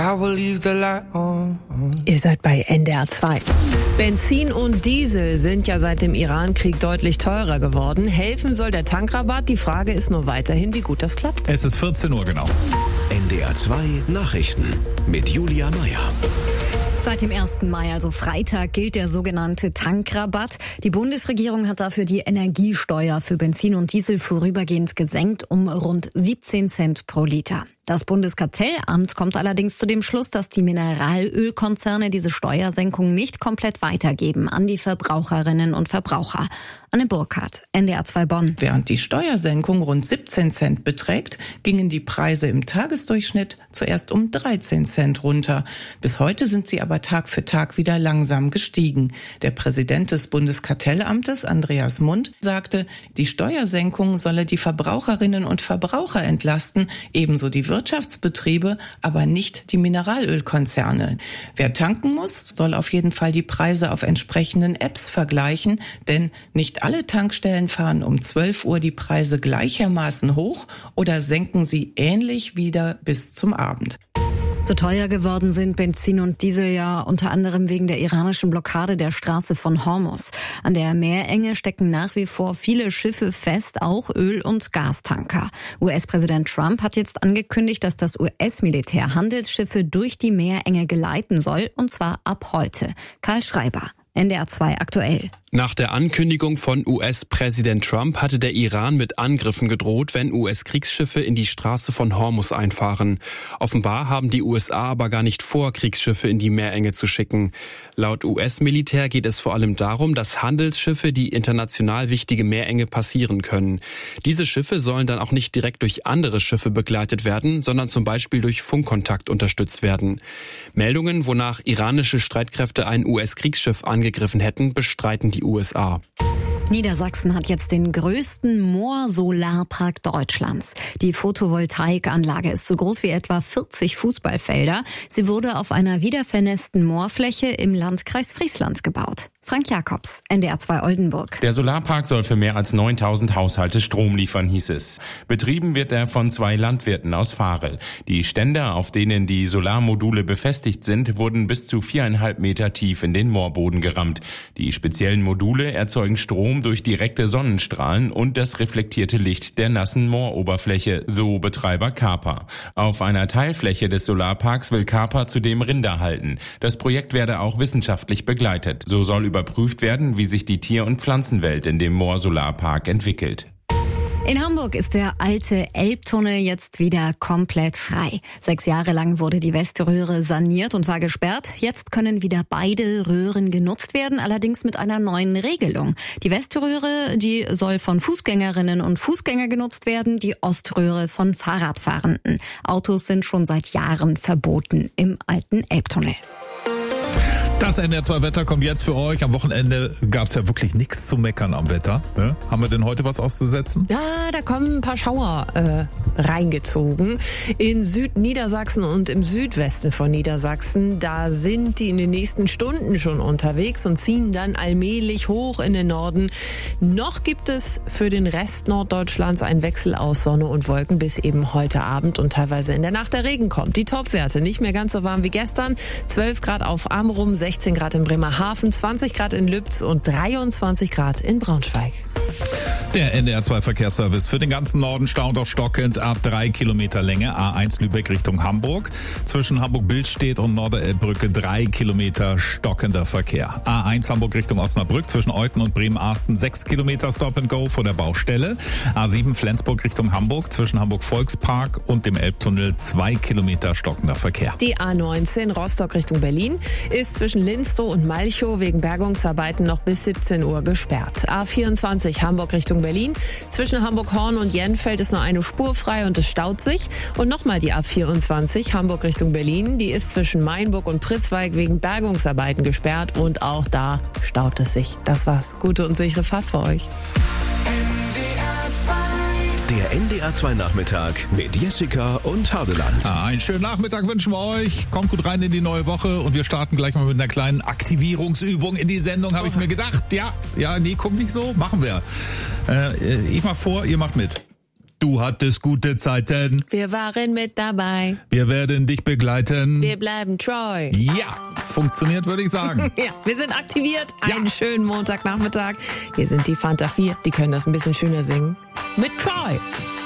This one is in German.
Ihr seid bei NDR 2. Benzin und Diesel sind ja seit dem Iran-Krieg deutlich teurer geworden. Helfen soll der Tankrabatt. Die Frage ist nur weiterhin, wie gut das klappt. Es ist 14 Uhr genau. NDR 2 Nachrichten mit Julia Meyer. Seit dem 1. Mai, also Freitag, gilt der sogenannte Tankrabatt. Die Bundesregierung hat dafür die Energiesteuer für Benzin und Diesel vorübergehend gesenkt um rund 17 Cent pro Liter. Das Bundeskartellamt kommt allerdings zu dem Schluss, dass die Mineralölkonzerne diese Steuersenkung nicht komplett weitergeben an die Verbraucherinnen und Verbraucher. Anne Burkhardt, NDR 2 Bonn. Während die Steuersenkung rund 17 Cent beträgt, gingen die Preise im Tagesdurchschnitt zuerst um 13 Cent runter. Bis heute sind sie aber Tag für Tag wieder langsam gestiegen. Der Präsident des Bundeskartellamtes, Andreas Mund, sagte, die Steuersenkung solle die Verbraucherinnen und Verbraucher entlasten, ebenso die Wirtschaftsbetriebe, aber nicht die Mineralölkonzerne. Wer tanken muss, soll auf jeden Fall die Preise auf entsprechenden Apps vergleichen, denn nicht alle Tankstellen fahren um 12 Uhr die Preise gleichermaßen hoch oder senken sie ähnlich wieder bis zum Abend. So teuer geworden sind Benzin und Diesel ja unter anderem wegen der iranischen Blockade der Straße von Hormuz. An der Meerenge stecken nach wie vor viele Schiffe fest, auch Öl- und Gastanker. US-Präsident Trump hat jetzt angekündigt, dass das US-Militär Handelsschiffe durch die Meerenge geleiten soll, und zwar ab heute. Karl Schreiber, NDR 2 aktuell. Nach der Ankündigung von US-Präsident Trump hatte der Iran mit Angriffen gedroht, wenn US-Kriegsschiffe in die Straße von Hormuz einfahren. Offenbar haben die USA aber gar nicht vor, Kriegsschiffe in die Meerenge zu schicken. Laut US-Militär geht es vor allem darum, dass Handelsschiffe die international wichtige Meerenge passieren können. Diese Schiffe sollen dann auch nicht direkt durch andere Schiffe begleitet werden, sondern zum Beispiel durch Funkkontakt unterstützt werden. Meldungen, wonach iranische Streitkräfte ein US-Kriegsschiff angegriffen hätten, bestreiten die USA. Niedersachsen hat jetzt den größten Moorsolarpark Deutschlands. Die Photovoltaikanlage ist so groß wie etwa 40 Fußballfelder. Sie wurde auf einer wiedervernässten Moorfläche im Landkreis Friesland gebaut. Frank Jakobs, NDR 2 Oldenburg. Der Solarpark soll für mehr als 9.000 Haushalte Strom liefern, hieß es. Betrieben wird er von 2 Landwirten aus Varel. Die Ständer, auf denen die Solarmodule befestigt sind, wurden bis zu 4,5 Meter tief in den Moorboden gerammt. Die speziellen Module erzeugen Strom durch direkte Sonnenstrahlen und das reflektierte Licht der nassen Mooroberfläche, so Betreiber Kapa. Auf einer Teilfläche des Solarparks will Kapa zudem Rinder halten. Das Projekt werde auch wissenschaftlich begleitet. So soll überprüft werden, wie sich die Tier- und Pflanzenwelt in dem Moor-Solarpark entwickelt. In Hamburg ist der alte Elbtunnel jetzt wieder komplett frei. 6 Jahre lang wurde die Weströhre saniert und war gesperrt. Jetzt können wieder beide Röhren genutzt werden, allerdings mit einer neuen Regelung. Die Weströhre, die soll von Fußgängerinnen und Fußgängern genutzt werden, die Oströhre von Fahrradfahrenden. Autos sind schon seit Jahren verboten im alten Elbtunnel. Das NDR 2 Wetter kommt jetzt für euch. Am Wochenende gab es ja wirklich nichts zu meckern am Wetter. Ne? Haben wir denn heute was auszusetzen? Ja, da kommen ein paar Schauer reingezogen. In Südniedersachsen und im Südwesten von Niedersachsen, da sind die in den nächsten Stunden schon unterwegs und ziehen dann allmählich hoch in den Norden. Noch gibt es für den Rest Norddeutschlands einen Wechsel aus Sonne und Wolken, bis eben heute Abend und teilweise in der Nacht der Regen kommt. Die Topwerte nicht mehr ganz so warm wie gestern. 12 Grad auf Amrum, 16 Grad in Bremerhaven, 20 Grad in Lübz und 23 Grad in Braunschweig. Der NDR 2 Verkehrsservice für den ganzen Norden staunt auf stockend ab 3 Kilometer Länge. A1 Lübeck Richtung Hamburg. Zwischen Hamburg-Billstedt und Norderelbbrücke 3 Kilometer stockender Verkehr. A1 Hamburg Richtung Osnabrück zwischen Euthen und Bremen-Arsten 6 Kilometer Stop and Go vor der Baustelle. A7 Flensburg Richtung Hamburg zwischen Hamburg-Volkspark und dem Elbtunnel 2 Kilometer stockender Verkehr. Die A19 Rostock Richtung Berlin ist zwischen Linstow und Malchow wegen Bergungsarbeiten noch bis 17 Uhr gesperrt. A24 Hamburg Richtung Berlin. Zwischen Hamburg-Horn und Jenfeld ist nur eine Spur frei und es staut sich. Und nochmal die A24 Hamburg Richtung Berlin. Die ist zwischen Mainburg und Pritzwalk wegen Bergungsarbeiten gesperrt und auch da staut es sich. Das war's. Gute und sichere Fahrt für euch. Der NDR 2 Nachmittag mit Jessica und Hardeland. Einen schönen Nachmittag wünschen wir euch. Kommt gut rein in die neue Woche und wir starten gleich mal mit einer kleinen Aktivierungsübung in die Sendung, habe ich mir gedacht. Ja, nee, guck nicht so, machen wir. Ich mach vor, ihr macht mit. Du hattest gute Zeiten. Wir waren mit dabei. Wir werden dich begleiten. Wir bleiben treu. Ja, funktioniert, würde ich sagen. Ja, wir sind aktiviert. Einen schönen Montagnachmittag. Hier sind die Fanta 4. Die können das ein bisschen schöner singen. Mit Troy.